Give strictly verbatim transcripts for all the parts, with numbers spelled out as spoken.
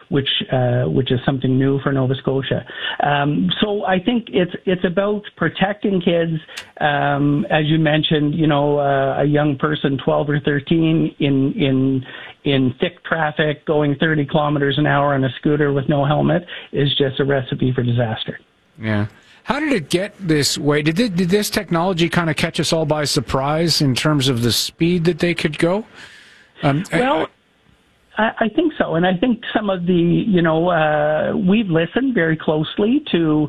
which uh, which is something new for Nova Scotia. Um, so I think it's it's about protecting kids. Um, as you mentioned, you know, uh, a young person, twelve or thirteen, in in in thick traffic, going thirty kilometers an hour on a scooter with no helmet is just a recipe for disaster. Yeah. How did it get this way? Did, it, did this technology kind of catch us all by surprise in terms of the speed that they could go? Um, well, I, I think so. And I think some of the, you know, uh, we've listened very closely to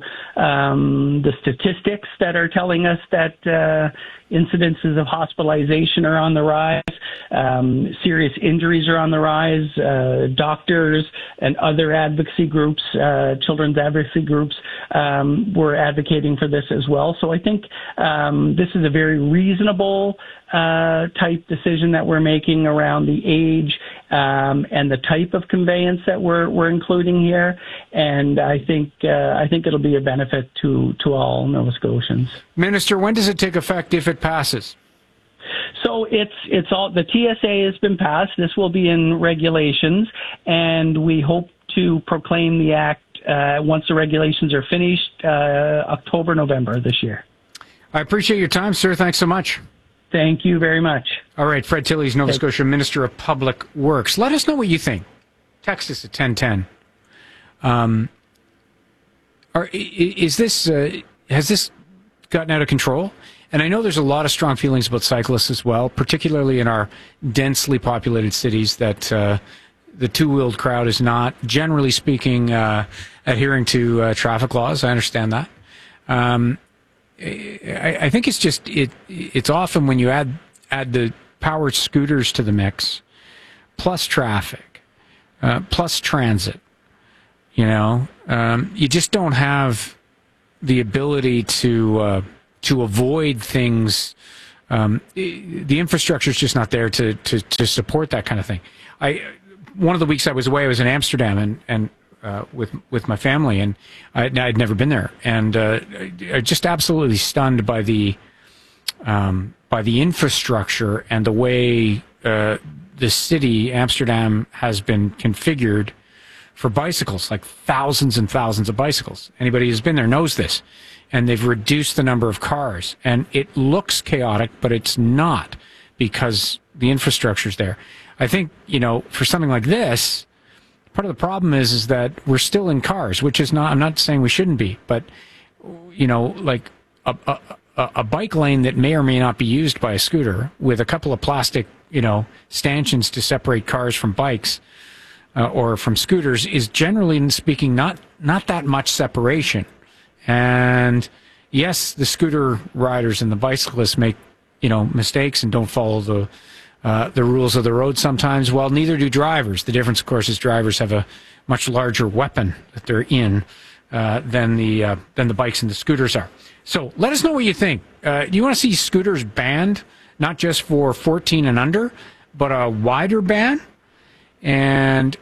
um, the statistics that are telling us that uh, incidences of hospitalization are on the rise. Um, serious injuries are on the rise. Uh, doctors and other advocacy groups, uh, children's advocacy groups, um, were advocating for this as well. So I think um, this is a very reasonable uh, type decision that we're making around the age um, and the type of conveyance that we're we're including here. And I think uh, I think it'll be a benefit to to all Nova Scotians. Minister, when does it take effect if it passes? So it's it's all the T S A has been passed. This will be in regulations, and we hope to proclaim the act uh, once the regulations are finished, uh, October, November this year. I appreciate your time, sir. Thanks so much. Thank you very much. All right, Fred Tilley's Nova Thanks. Scotia Minister of Public Works. Let us know what you think. Text us at ten ten. Um, are, is this uh, has this gotten out of control? And I know there's a lot of strong feelings about cyclists as well, particularly in our densely populated cities, that uh, the two-wheeled crowd is not, generally speaking, uh, adhering to uh, traffic laws. I understand that. Um, I, I think it's just, it. it's often when you add add the powered scooters to the mix, plus traffic, uh, plus transit, you know, um, you just don't have the ability to... Uh, to avoid things. Um, the infrastructure is just not there to, to, to support that kind of thing. I, one of the weeks I was away, I was in Amsterdam and, and uh, with with my family, and I, I'd never been there, and uh, I just absolutely stunned by the um, by the infrastructure and the way uh, the city, Amsterdam, has been configured for bicycles, like thousands and thousands of bicycles. Anybody who's been there knows this. And they've reduced the number of cars. And it looks chaotic, but it's not, because the infrastructure's there. I think, you know, for something like this, part of the problem is is that we're still in cars, which is not, I'm not saying we shouldn't be, but, you know, like a, a, a bike lane that may or may not be used by a scooter with a couple of plastic, you know, stanchions to separate cars from bikes uh, or from scooters is, generally speaking, not not that much separation. And yes, the scooter riders and the bicyclists make, you know, mistakes and don't follow the uh, the rules of the road sometimes. Well, neither do drivers. The difference, of course, is drivers have a much larger weapon that they're in uh, than the uh, than the bikes and the scooters are. So let us know what you think. Uh, do you want to see scooters banned, not just for fourteen and under, but a wider ban? And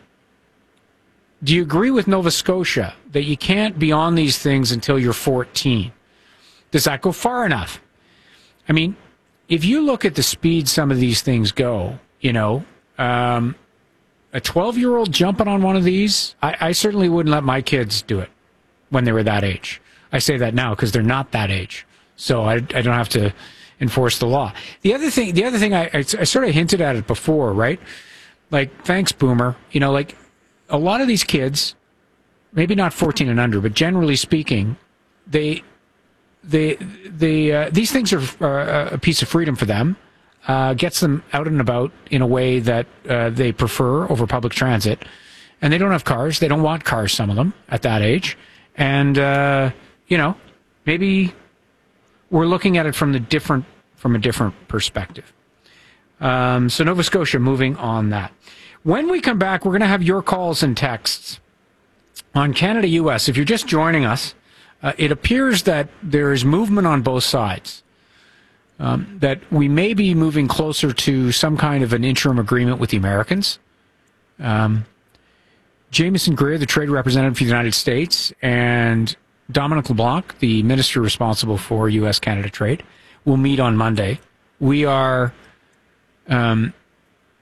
do you agree with Nova Scotia that you can't be on these things until you're fourteen? Does that go far enough? I mean, if you look at the speed some of these things go, you know, um, a twelve-year-old jumping on one of these, I, I certainly wouldn't let my kids do it when they were that age. I say that now because they're not that age, so I, I don't have to enforce the law. The other thing, the other thing, I, I, I sort of hinted at it before, right? Like, thanks, Boomer. You know, like, a lot of these kids, maybe not fourteen and under, but generally speaking, they, they, they, uh, these things are uh, a piece of freedom for them. Uh, gets them out and about in a way that uh, they prefer over public transit, and they don't have cars. They don't want cars. Some of them at that age, and uh, you know, maybe we're looking at it from the different from a different perspective. Um, so Nova Scotia, moving on that. When we come back, we're going to have your calls and texts on Canada U S. If you're just joining us, uh, it appears that there is movement on both sides, um, that we may be moving closer to some kind of an interim agreement with the Americans. Um, Jameson Greer, the trade representative for the United States, and Dominic LeBlanc, the minister responsible for U S Canada trade, will meet on Monday. We are... Um,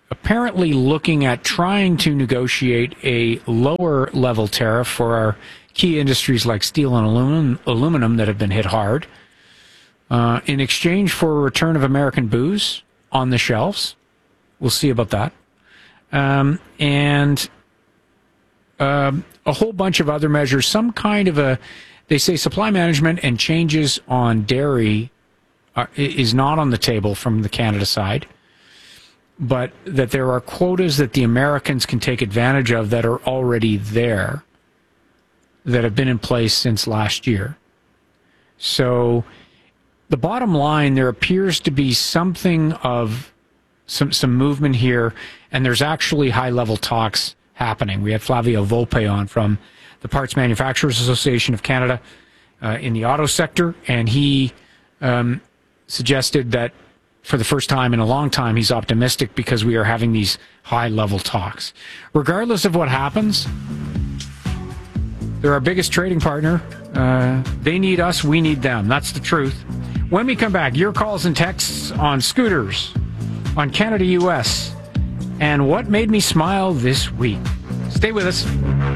apparently looking at trying to negotiate a lower level tariff for our key industries like steel and aluminum, aluminum that have been hit hard, uh, in exchange for a return of American booze on the shelves. We'll see about that. Um, and um, a whole bunch of other measures, some kind of a, they say supply management and changes on dairy are, is not on the table from the Canada side, but that there are quotas that the Americans can take advantage of that are already there, that have been in place since last year. So the bottom line, there appears to be something of some some movement here, and there's actually high-level talks happening. We had Flavio Volpe on from the Parts Manufacturers Association of Canada uh, in the auto sector, and he um, suggested that for the first time in a long time, he's optimistic because we are having these high-level talks. Regardless of what happens, they're our biggest trading partner. Uh, they need us, we need them. That's the truth. When we come back, your calls and texts on scooters, on Canada U S, and what made me smile this week. Stay with us.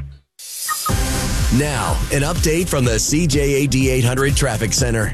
Now, an update from the C J A D eight hundred Traffic Center.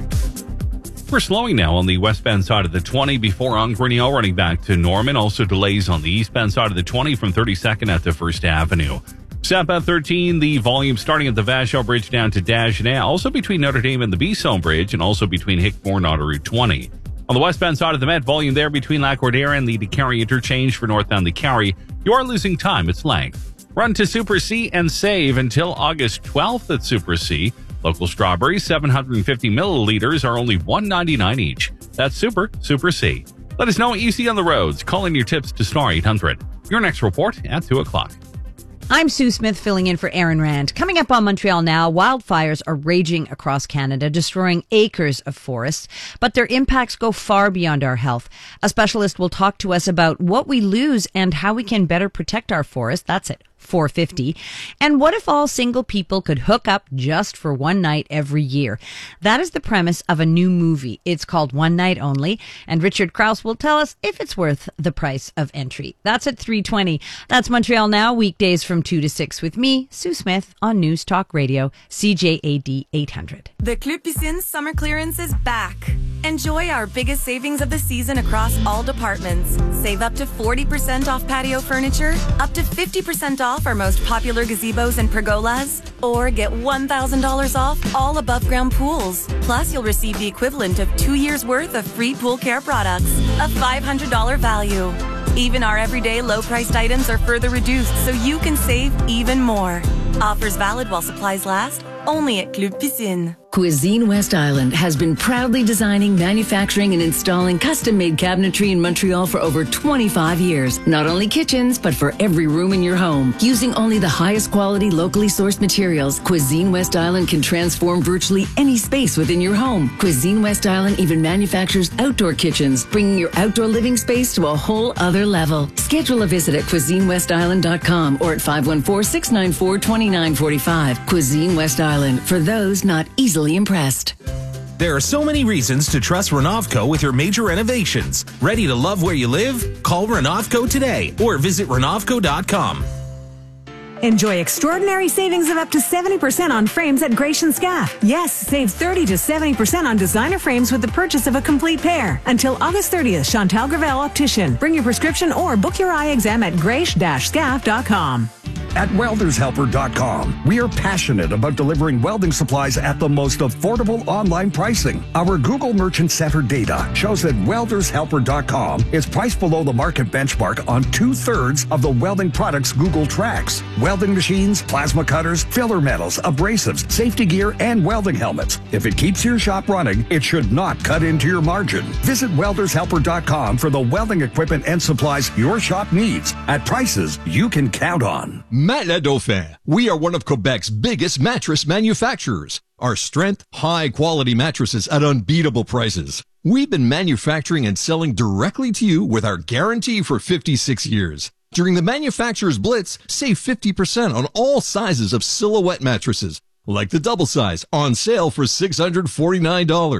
We're slowing now on the westbound side of the twenty before on Grinnell running back to Norman. Also delays on the eastbound side of the twenty from thirty-second at the First Avenue. Southbound thirteen, the volume starting at the Vachel Bridge down to Dagenais, also between Notre Dame and the Bisson Bridge, and also between Hickmore and Route twenty. On the westbound side of the Met, volume there between Lac-Cordera and the DeCarry interchange for northbound DeCarry. You are losing time. It's length. Run to Super C and save until August twelfth at Super C. Local strawberries, seven hundred fifty milliliters, are only one ninety-nine each. That's Super, Super C. Let us know what you see on the roads. Call in your tips to Star eight hundred. Your next report at two o'clock. I'm Sue Smith filling in for Aaron Rand. Coming up on Montreal Now, wildfires are raging across Canada, destroying acres of forests, but their impacts go far beyond our health. A specialist will talk to us about what we lose and how we can better protect our forests. That's it. four fifty. And what if all single people could hook up just for one night every year? That is the premise of a new movie. It's called One Night Only, and Richard Krause will tell us if it's worth the price of entry. That's at three twenty. That's Montreal Now, weekdays from two to six with me, Sue Smith, on News Talk Radio, C J A D eight hundred. The Club Piscine summer clearance is back. Enjoy our biggest savings of the season across all departments. Save up to forty percent off patio furniture, up to fifty percent off our most popular gazebos and pergolas, or get one thousand dollars off all above-ground pools. Plus, you'll receive the equivalent of two years' worth of free pool care products, a five hundred dollars value. Even our everyday low-priced items are further reduced, so you can save even more. Offers valid while supplies last, only at Club Piscine. Cuisine West Island has been proudly designing, manufacturing, and installing custom-made cabinetry in Montreal for over twenty-five years. Not only kitchens, but for every room in your home. Using only the highest quality, locally sourced materials, Cuisine West Island can transform virtually any space within your home. Cuisine West Island even manufactures outdoor kitchens, bringing your outdoor living space to a whole other level. Schedule a visit at cuisine west island dot com or at five one four, six nine four, two nine four five. Cuisine West Island, for those not easily impressed. There are so many reasons to trust Renovco with your major renovations. Ready to love where you live? Call Renovco today or visit renovco dot com. Enjoy extraordinary savings of up to seventy percent on frames at Gratian Scaff. Yes, save thirty to seventy percent on designer frames with the purchase of a complete pair. Until August thirtieth, Chantal Gravel Optician. Bring your prescription or book your eye exam at grace dash scaff dot com. At welders helper dot com, we are passionate about delivering welding supplies at the most affordable online pricing. Our Google Merchant Center data shows that welders helper dot com is priced below the market benchmark on two-thirds of the welding products Google tracks. Welding machines, plasma cutters, filler metals, abrasives, safety gear, and welding helmets. If it keeps your shop running, it should not cut into your margin. Visit welders helper dot com for the welding equipment and supplies your shop needs at prices you can count on. Matelas Dauphin. We are one of Quebec's biggest mattress manufacturers. Our strength, high-quality mattresses at unbeatable prices. We've been manufacturing and selling directly to you with our guarantee for fifty-six years. During the Manufacturer's Blitz, save fifty percent on all sizes of Silhouette mattresses, like the double size, on sale for six hundred forty-nine dollars.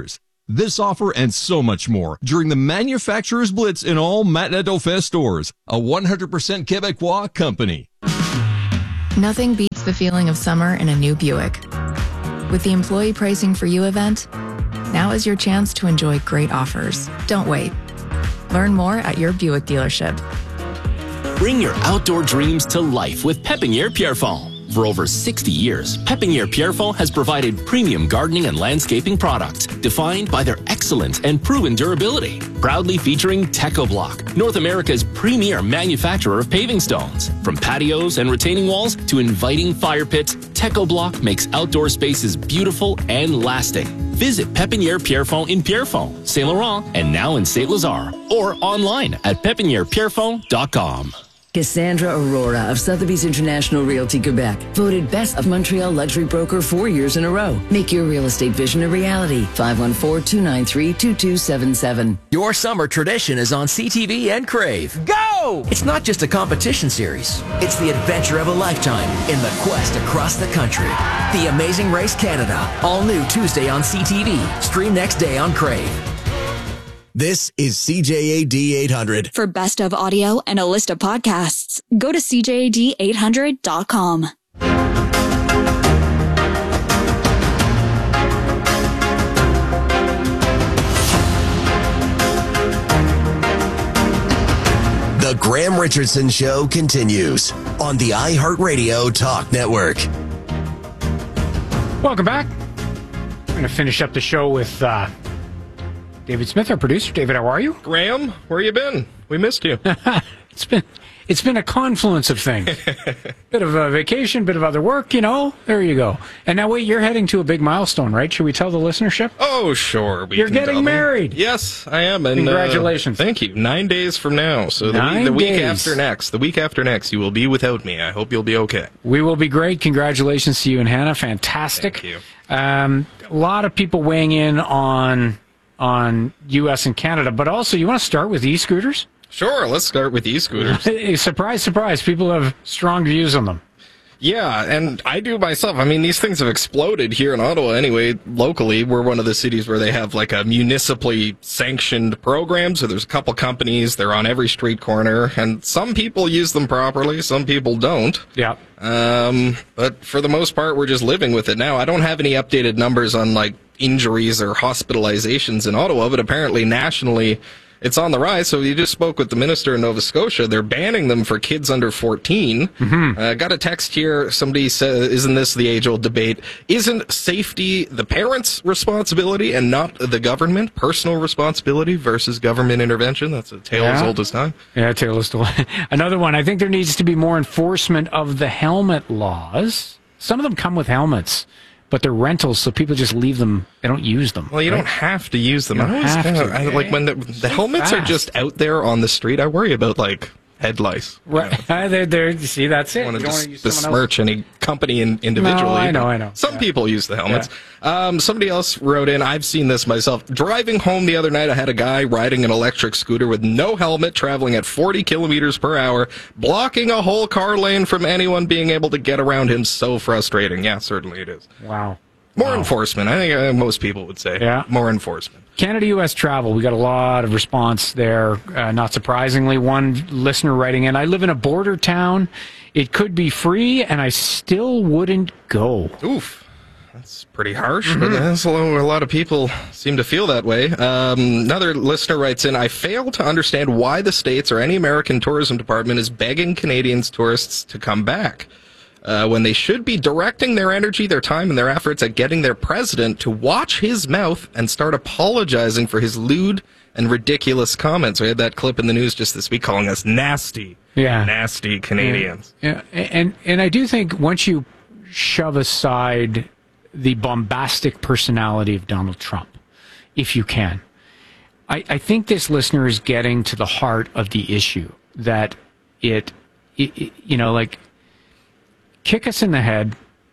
This offer and so much more during the Manufacturer's Blitz in all Matna Dauphin stores. A one hundred percent Quebecois company. Nothing beats the feeling of summer in a new Buick. With the Employee Pricing for You event, now is your chance to enjoy great offers. Don't wait. Learn more at your Buick dealership. Bring your outdoor dreams to life with Pépinière Pierrefonds. For over sixty years, Pépinière Pierrefonds has provided premium gardening and landscaping products defined by their excellence and proven durability. Proudly featuring TechoBlock, North America's premier manufacturer of paving stones. From patios and retaining walls to inviting fire pits, TechoBlock makes outdoor spaces beautiful and lasting. Visit Pépinière Pierrefonds in Pierrefonds, Saint Laurent, and now in Saint Lazare, or online at pépinière pierrefonds dot com. Cassandra Aurora of Sotheby's International Realty Quebec, voted Best of Montreal Luxury Broker four years in a row. Make your real estate vision a reality. five one four, two nine three, two two seven seven. Your summer tradition is on C T V and Crave. Go! It's not just a competition series. It's the adventure of a lifetime in the quest across the country. The Amazing Race Canada. All new Tuesday on C T V. Stream next day on Crave. This is C J A D eight hundred. For best of audio and a list of podcasts, go to C J A D eight hundred dot com. The Graham Richardson Show continues on the iHeartRadio Talk Network. Welcome back. I'm going to finish up the show with uh, David Smith, our producer. David, how are you? Graham, where you been? We missed you. it's been it's been a confluence of things. Bit of a vacation, bit of other work, you know. There you go. And now, wait, you're heading to a big milestone, right? Should we tell the listenership? Oh, sure. We you're can getting tell married. Them. Yes, I am. And, congratulations. Uh, thank you. Nine days from now. So the, Nine week, the week days. after next, the week after next, you will be without me. I hope you'll be okay. We will be great. Congratulations to you and Hannah. Fantastic. Thank you. Um, a lot of people weighing in on on U S and Canada, but also you want to start with e-scooters? Sure, let's start with e-scooters. Surprise, surprise. People have strong views on them. Yeah, and I do myself. I mean, these things have exploded here in Ottawa anyway. Locally, we're one of the cities where they have like a municipally sanctioned program. So there's a couple companies. They're on every street corner. And some people use them properly. Some people don't. Yeah. Um, but for the most part, we're just living with it now. I don't have any updated numbers on like injuries or hospitalizations in Ottawa, but apparently nationally it's on the rise. So you just spoke with the minister in Nova Scotia. They're banning them for kids under fourteen. Mm-hmm. Uh, got a text here. Somebody says, isn't this the age-old debate? Isn't safety the parents' responsibility and not the government? Personal responsibility versus government intervention? That's a tale yeah. as old as time. Yeah, tale as old. Another one. I think there needs to be more enforcement of the helmet laws. Some of them come with helmets, but they're rentals, so people just leave them. They don't use them. Well, you right? don't have to use them. You I always have kinda, to. I, like when the, the helmets fast. are just out there on the street. I worry about like head lice. Right? they're, they're, you see, that's it. I want you to don't dis- want to besmirch any company in, individually. No, I know, I know. Some yeah. people use the helmets. Yeah. Um, somebody else wrote in. I've seen this myself. Driving home the other night, I had a guy riding an electric scooter with no helmet, traveling at forty kilometers per hour, blocking a whole car lane from anyone being able to get around him. So frustrating. Yeah, certainly it is. Wow. More wow. enforcement. I think uh, most people would say. Yeah. More enforcement. Canada U S travel. We got a lot of response there. Uh, not surprisingly, one listener writing in, I live in a border town. It could be free, and I still wouldn't go. Oof. That's pretty harsh, mm-hmm. but that's a lot of people seem to feel that way. Um, another listener writes in, I fail to understand why the States or any American tourism department is begging Canadians tourists to come back. Uh, when they should be directing their energy, their time, and their efforts at getting their president to watch his mouth and start apologizing for his lewd and ridiculous comments. We had that clip in the news just this week calling us nasty, yeah. nasty Canadians. Yeah. yeah. And, and I do think once you shove aside the bombastic personality of Donald Trump, if you can, I, I think this listener is getting to the heart of the issue that it, it, it you know, like, kick us in the head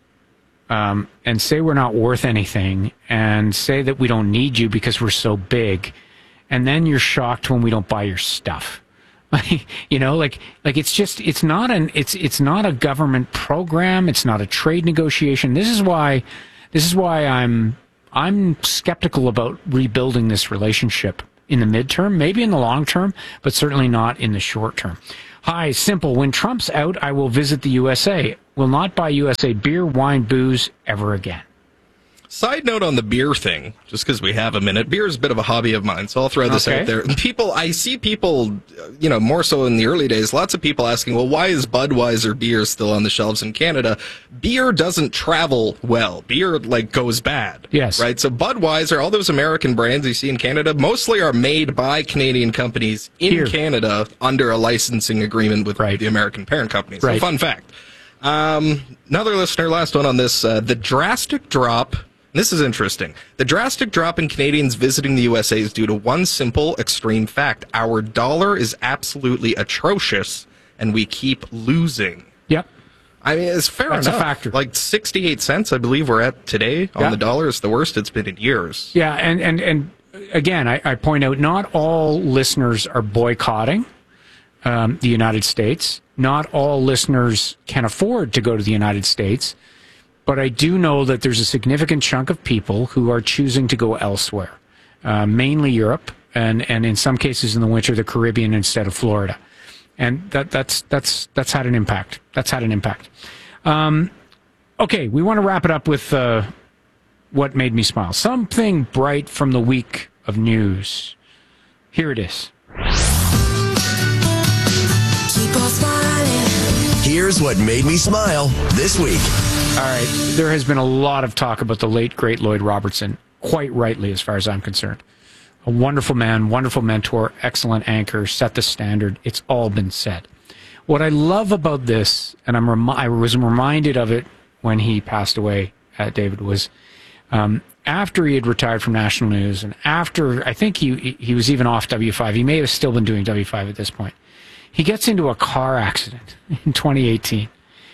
um, and say we're not worth anything and say that we don't need you because we're so big, and then you're shocked when we don't buy your stuff. you know, like like it's just it's not an it's it's not a government program. It's not a trade negotiation. This is why this is why I'm I'm skeptical about rebuilding this relationship in the midterm, maybe in the long term, but certainly not in the short term. Hi, simple. When Trump's out, I will visit the U S A. Will not buy U S A beer, wine, booze ever again. Side note on the beer thing, just because we have a minute. Beer is a bit of a hobby of mine, so I'll throw this Okay. out there. People, I see people, you know, more so in the early days, lots of people asking, well, why is Budweiser beer still on the shelves in Canada? Beer doesn't travel well. Beer, like, goes bad. Yes. Right? So Budweiser, all those American brands you see in Canada, mostly are made by Canadian companies in Here. Canada under a licensing agreement with Right. the American parent company. So Right. fun fact. Um, another listener, last one on this, uh, the drastic drop... This is interesting. The drastic drop in Canadians visiting the U S A is due to one simple, extreme fact. Our dollar is absolutely atrocious, and we keep losing. Yep. I mean, it's fair That's a enough. factor. Like sixty-eight cents, I believe we're at today on Yeah. the dollar. It's the worst it's been in years. Yeah, and, and, and again, I, I point out, not all listeners are boycotting um, the United States. Not all listeners can afford to go to the United States. But I do know that there's a significant chunk of people who are choosing to go elsewhere, uh, mainly Europe, and, and in some cases in the winter, the Caribbean instead of Florida. And that, that's, that's, that's had an impact. That's had an impact. Um, okay, we want to wrap it up with uh, what made me smile. Something bright from the week of news. Here it is. Here's what made me smile this week. All right, there has been a lot of talk about the late, great Lloyd Robertson, quite rightly as far as I'm concerned. A wonderful man, wonderful mentor, excellent anchor, set the standard. It's all been said. What I love about this, and I'm remi- I was reminded of it when he passed away, uh, David, was um, after he had retired from National News, and after, I think he he was even off W five. He may have still been doing W five at this point. He gets into a car accident in twenty eighteen.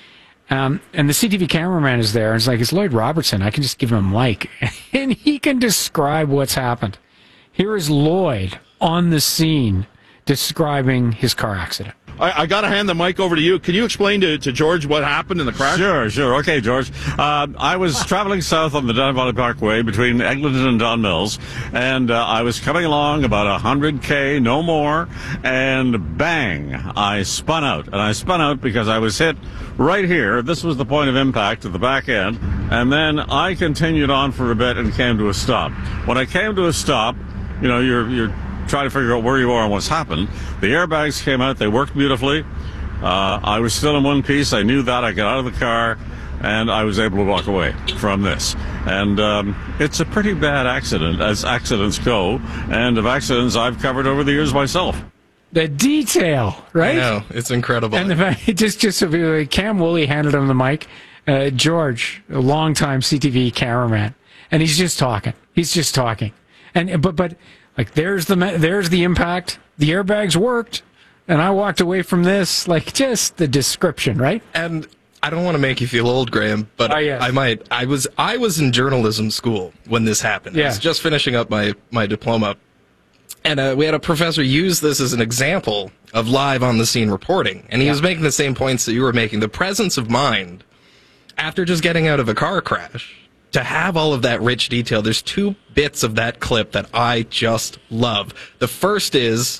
Um, and the C T V cameraman is there, and it's like, it's Lloyd Robertson. I can just give him a mic, and he can describe what's happened. Here is Lloyd on the scene describing his car accident. I, I got to hand the mic over to you. Can you explain to, to George what happened in the crash? Sure, sure. Okay, George. Uh, I was traveling south on the Don Valley Parkway between Eglinton and Don Mills, and uh, I was coming along about one hundred K, no more, and bang, I spun out. And I spun out because I was hit right here. This was the point of impact at the back end, and then I continued on for a bit and came to a stop. When I came to a stop, you know, you're you're trying to figure out where you are and what's happened. The airbags came out. They worked beautifully. Uh, I was still in one piece. I knew that. I got out of the car, and I was able to walk away from this. And um, it's a pretty bad accident, as accidents go, and of accidents I've covered over the years myself. The detail, right? I know. It's incredible. And the fact, just, just so people, Cam Woolley handed him the mic. Uh, George, a longtime C T V cameraman, and he's just talking. He's just talking. And but but like there's the there's the impact. The airbags worked, and I walked away from this. Like just the description, right? And I don't want to make you feel old, Graham, but Oh, yes. I might. I was I was in journalism school when this happened. I Yeah. was just finishing up my my diploma, and uh, we had a professor use this as an example of live on the scene reporting, and he Yeah. was making the same points that you were making. The presence of mind after just getting out of a car crash, to have all of that rich detail. There's two bits of that clip that I just love. The first is,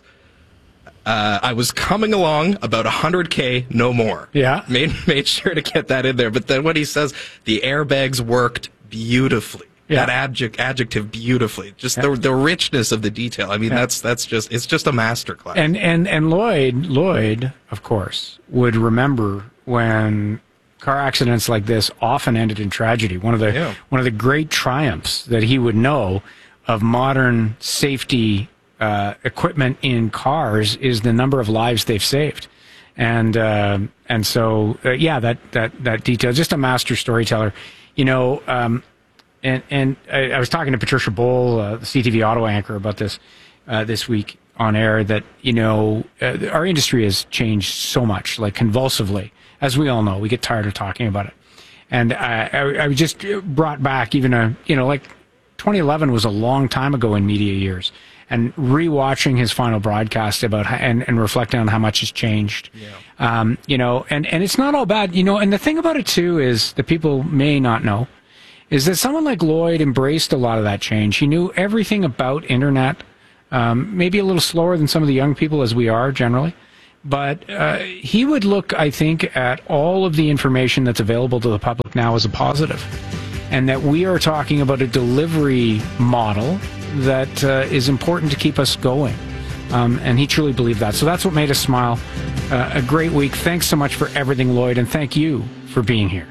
uh, I was coming along about one hundred K, no more. Yeah. Made, made sure to get that in there. But then what he says, the airbags worked beautifully. Yeah. That adject, adjective beautifully. Just Yeah. the the richness of the detail. I mean, Yeah. that's that's just, it's just a masterclass. And and and Lloyd Lloyd, of course, would remember when car accidents like this often ended in tragedy. One of the Yeah. one of the great triumphs that he would know of modern safety uh, equipment in cars is the number of lives they've saved. And uh, and so uh, yeah, that that that detail, just a master storyteller. You know, um, and and I, I was talking to Patricia Bowl, uh, the C T V Ottawa anchor, about this uh, this week on air. That you know, uh, our industry has changed so much, like convulsively. As we all know, we get tired of talking about it. And I, I, I was just brought back even a, you know, like twenty eleven was a long time ago in media years. And rewatching his final broadcast about how, and, and reflecting on how much has changed. Yeah. Um, you know, and, and it's not all bad, you know, and the thing about it too is that people may not know is that someone like Lloyd embraced a lot of that change. He knew everything about internet, um, maybe a little slower than some of the young people as we are generally. But uh, he would look, I think, at all of the information that's available to the public now as a positive. And that we are talking about a delivery model that uh, is important to keep us going. Um, and he truly believed that. So that's what made us smile. Uh, a great week. Thanks so much for everything, Lloyd. And thank you for being here.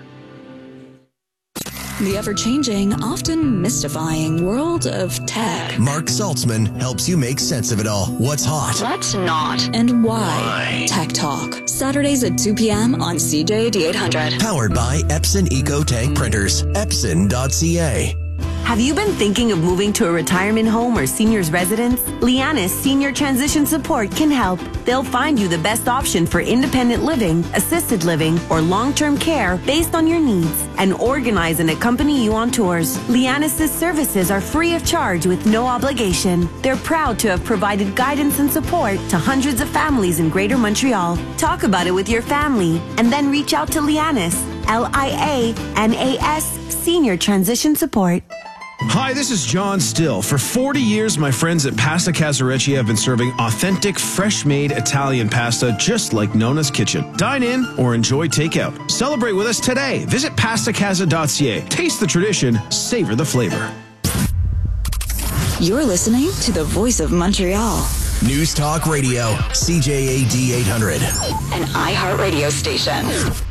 The ever-changing, often mystifying world of tech. Mark Saltzman helps you make sense of it all. What's hot? What's not? And why? why? Tech Talk. Saturdays at two p.m. on C J A D eight hundred. Powered by Epson EcoTank Printers. Epson dot c a. Have you been thinking of moving to a retirement home or senior's residence? Lianis Senior Transition Support can help. They'll find you the best option for independent living, assisted living, or long-term care based on your needs and organize and accompany you on tours. Lianis' services are free of charge with no obligation. They're proud to have provided guidance and support to hundreds of families in Greater Montreal. Talk about it with your family and then reach out to Lianis, L I A N A S, Senior Transition Support. Hi, this is John Still. For forty years, my friends at Pasta Casarecci have been serving authentic, fresh-made Italian pasta just like Nona's Kitchen. Dine in or enjoy takeout. Celebrate with us today. Visit pasta casa dot c a. Taste the tradition, savor the flavor. You're listening to the Voice of Montreal. News Talk Radio, C J A D eight hundred. An iHeartRadio station.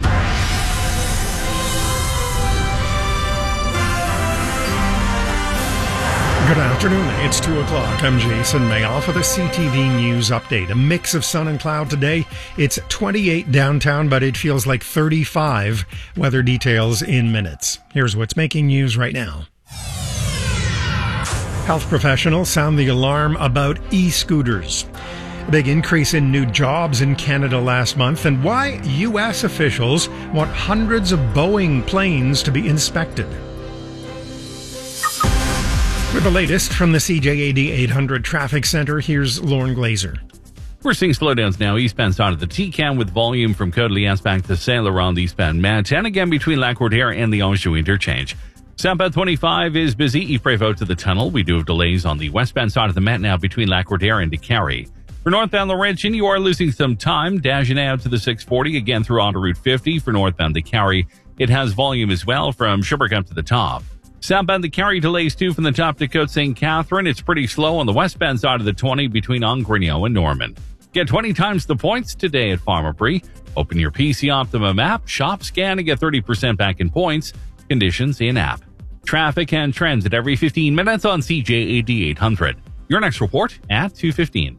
Good afternoon. It's two o'clock. I'm Jason Mayoff with a C T V News update. A mix of sun and cloud today. It's twenty-eight downtown, but it feels like thirty-five. Weather details in minutes. Here's what's making news right now. Health professionals sound the alarm about e-scooters. A big increase in new jobs in Canada last month, and why U S officials want hundreds of Boeing planes to be inspected. With the latest from the C J A D eight hundred Traffic Center, here's Lauren Glazer. We're seeing slowdowns now eastbound side of the T C A M with volume from Côte-Liesse back to Saint-Laurent eastbound Match, and again between Lac-Routière and the Anjou interchange. Southbound twenty-five is busy. Yves Prévost to the tunnel. We do have delays on the westbound side of the Met now between Lac-Routière and Décarie. For northbound Laurentian, you are losing some time. Dashing out to the six forty again through onto Route fifty. For northbound Décarie, it has volume as well from Sherbrooke up to the top. Southbound Décarie delays too from the top to Côte Saint Catherine. It's pretty slow on the westbound side of the twenty between Angrignon and Norman. Get twenty times the points today at Pharmaprix. Open your P C Optimum app, shop, scan, and get thirty percent back in points. Conditions in app. Traffic and trends at every fifteen minutes on C J A D eight hundred. Your next report at two fifteen.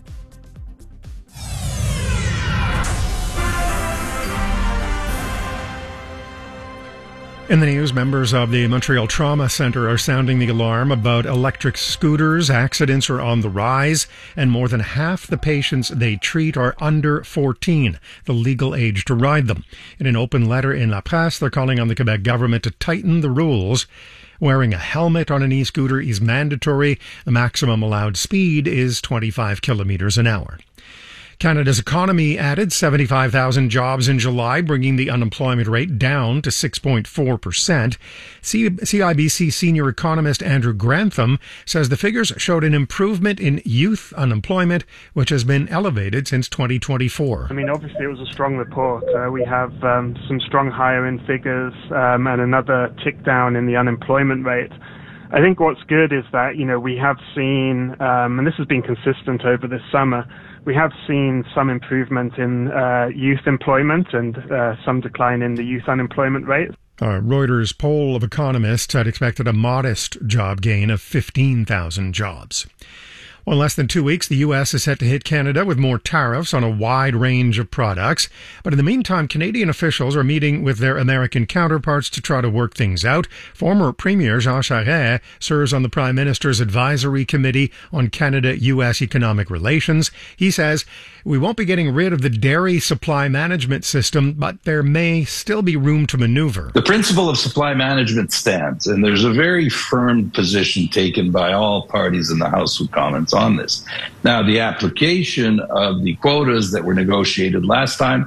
In the news, members of the Montreal Trauma Centre are sounding the alarm about electric scooters. Accidents are on the rise, and more than half the patients they treat are under fourteen, the legal age to ride them. In an open letter in La Presse, they're calling on the Quebec government to tighten the rules. Wearing a helmet on an e-scooter is mandatory. The maximum allowed speed is twenty-five kilometers an hour. Canada's economy added seventy-five thousand jobs in July, bringing the unemployment rate down to six point four percent. C I B C senior economist Andrew Grantham says the figures showed an improvement in youth unemployment, which has been elevated since twenty twenty-four. I mean, obviously it was a strong report. Uh, we have um, some strong hiring figures um, and another tick down in the unemployment rate. I think what's good is that, you know, we have seen, um, and this has been consistent over this summer, we have seen some improvement in uh, youth employment and uh, some decline in the youth unemployment rate. A Reuters poll of economists had expected a modest job gain of fifteen thousand jobs. Well, in less than two weeks, the U S is set to hit Canada with more tariffs on a wide range of products. But in the meantime, Canadian officials are meeting with their American counterparts to try to work things out. Former Premier Jean Charest serves on the Prime Minister's Advisory Committee on Canada-U S economic relations. He says, we won't be getting rid of the dairy supply management system, but there may still be room to maneuver. The principle of supply management stands, and there's a very firm position taken by all parties in the House of Commons on this. Now, the application of the quotas that were negotiated last time,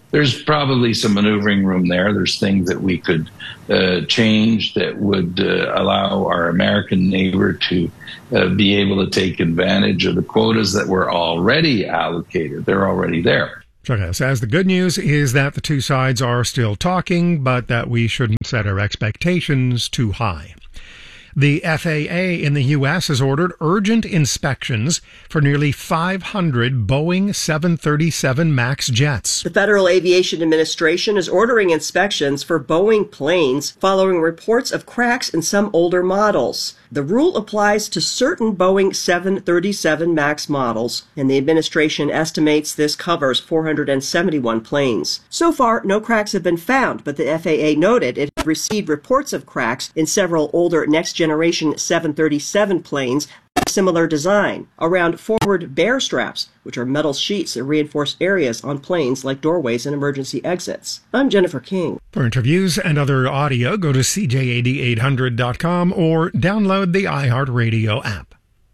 there's probably some maneuvering room there. There's things that we could uh, change that would uh, allow our American neighbor to uh, be able to take advantage of the quotas that were already allocated. They're already there. Okay, so as the good news is that the two sides are still talking, but that we shouldn't set our expectations too high. The F A A in the U S has ordered urgent inspections for nearly five hundred Boeing seven thirty-seven MAX jets. The Federal Aviation Administration is ordering inspections for Boeing planes following reports of cracks in some older models. The rule applies to certain Boeing seven thirty-seven MAX models, and the administration estimates this covers four hundred seventy-one planes. So far, no cracks have been found, but the F A A noted it had received reports of cracks in several older next-generation seven thirty-seven planes of similar design around forward bear straps, which are metal sheets that reinforce areas on planes like doorways and emergency exits. I'm Jennifer King. For interviews and other audio, go to C J A D eight hundred dot com or download the iHeartRadio app.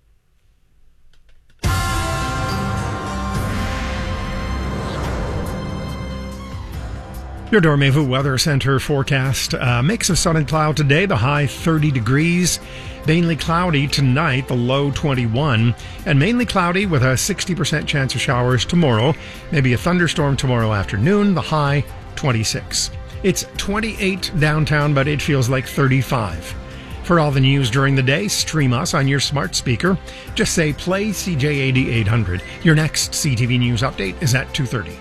Your Dormevu Weather Center forecast, uh, mix of sun and cloud today, the high thirty degrees. Mainly cloudy tonight, the low twenty-one. And mainly cloudy with a sixty percent chance of showers tomorrow. Maybe a thunderstorm tomorrow afternoon, the high twenty-six. It's twenty-eight downtown, but it feels like thirty-five. For all the news during the day, stream us on your smart speaker. Just say play C J A D eight hundred. Your next C T V News update is at two thirty.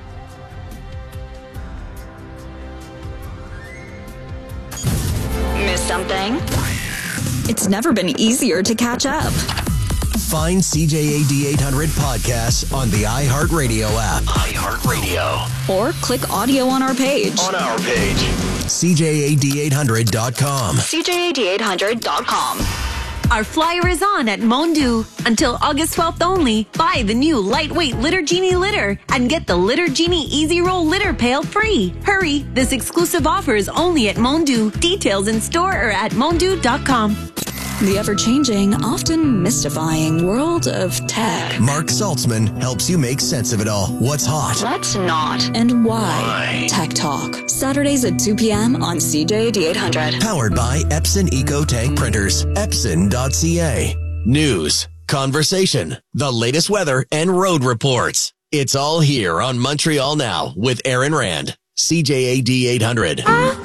Miss something? It's never been easier to catch up. Find C J A D eight hundred podcasts on the iHeartRadio app. iHeartRadio. Or click audio on our page. On our page. C J A D eight hundred dot com. C J A D eight hundred dot com. Our flyer is on at Mondu. Until August twelfth only, buy the new lightweight Litter Genie litter and get the Litter Genie Easy Roll litter pail free. Hurry, this exclusive offer is only at Mondu. Details in store or at mondu dot com. The ever-changing, often mystifying world of tech. Mark Saltzman helps you make sense of it all. What's hot? What's not? And why? why? Tech Talk. Saturdays at two p.m. on C J A D eight hundred. Powered by Epson EcoTank Printers. Epson dot C A. News, conversation, the latest weather, and road reports. It's all here on Montreal Now with Aaron Rand. C J A D eight hundred.